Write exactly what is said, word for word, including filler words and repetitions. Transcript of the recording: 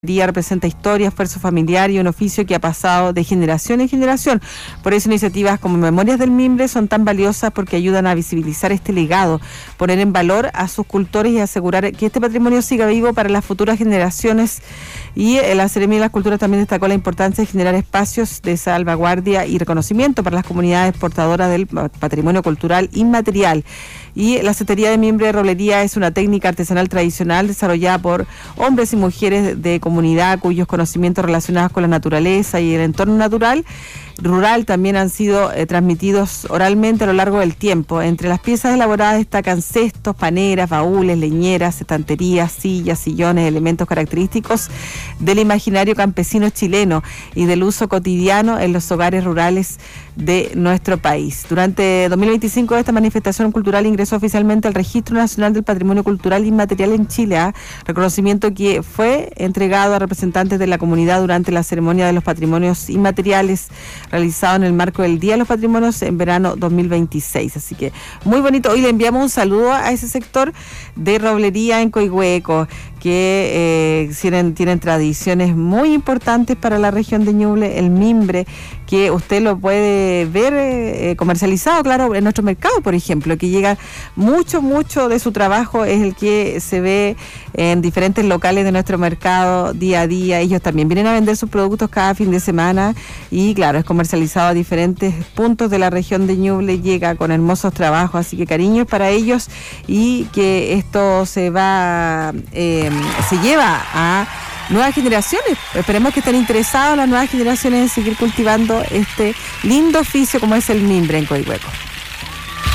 Representa historia, esfuerzo familiar y un oficio que ha pasado de generación en generación. Por eso iniciativas como Memorias del Mimbre son tan valiosas porque ayudan a visibilizar este legado, poner en valor a sus cultores y asegurar que este patrimonio siga vivo para las futuras generaciones. Y la Seremía de las Culturas también destacó la importancia de generar espacios de salvaguardia y reconocimiento para las comunidades portadoras del patrimonio cultural inmaterial. Y la cetería de mimbre de roblería es una técnica artesanal tradicional desarrollada por hombres y mujeres de comunidad cuyos conocimientos relacionados con la naturaleza y el entorno natural rural también han sido eh, transmitidos oralmente a lo largo del tiempo. Entre las piezas elaboradas destacan cestos, paneras, baúles, leñeras, estanterías, sillas, sillones, elementos característicos del imaginario campesino chileno y del uso cotidiano en los hogares rurales de nuestro país. Durante dos mil veinticinco esta manifestación cultural ingresó oficialmente al Registro Nacional del Patrimonio Cultural Inmaterial en Chile, ¿eh? reconocimiento que fue entregado a representantes de la comunidad durante la ceremonia de los patrimonios inmateriales realizado en el marco del Día de los Patrimonios en verano dos mil veintiséis. Así que muy bonito. Hoy le enviamos un saludo a ese sector de roblería en Coihueco, que eh, tienen, tienen tradiciones muy importantes para la región de Ñuble, el mimbre, que usted lo puede ver eh, comercializado, claro, en nuestro mercado, por ejemplo, que llega mucho, mucho de su trabajo, es el que se ve en diferentes locales de nuestro mercado día a día. Ellos también vienen a vender sus productos cada fin de semana y, claro, es comercializado a diferentes puntos de la región de Ñuble, llega con hermosos trabajos, así que cariños para ellos y que esto se va... Eh, se lleva a nuevas generaciones. Esperemos que estén interesados las nuevas generaciones en seguir cultivando este lindo oficio como es el mimbre en Coihueco.